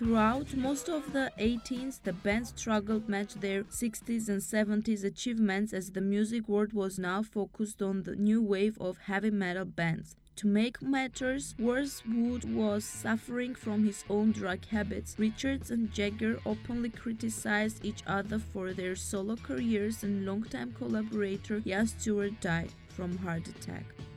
Throughout most of the 18th, the band struggled to match their 60s and 70s achievements as the music world was now focused on the new wave of heavy metal bands. To make matters worse, Wood was suffering from his own drug habits. Richards and Jagger openly criticized each other for their solo careers, and longtime collaborator Ian Stewart died from heart attack.